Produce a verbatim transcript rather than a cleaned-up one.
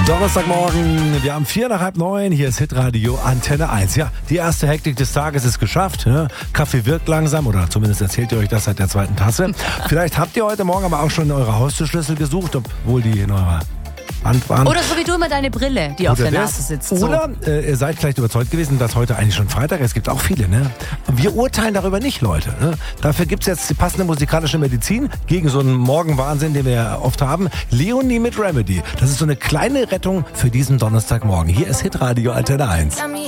Donnerstagmorgen, wir haben vier nach halb neun, hier ist Hitradio Antenne eins. Ja, die erste Hektik des Tages ist geschafft. Ne? Kaffee wirkt langsam, oder zumindest erzählt ihr euch das seit der zweiten Tasse. Vielleicht habt ihr heute Morgen aber auch schon eure Haustürschlüssel gesucht, obwohl die in eurer Hand waren. Oder so wie du immer deine Brille, die Oder auf der das. Nase sitzt. So. Oder äh, ihr seid vielleicht überzeugt gewesen, dass heute eigentlich schon Freitag ist. Es gibt auch viele, ne? Wir urteilen darüber nicht, Leute. Ne? Dafür gibt es jetzt die passende musikalische Medizin gegen so einen Morgenwahnsinn, den wir ja oft haben. Leonie mit Remedy. Das ist so eine kleine Rettung für diesen Donnerstagmorgen. Hier ist Hitradio Antenne eins.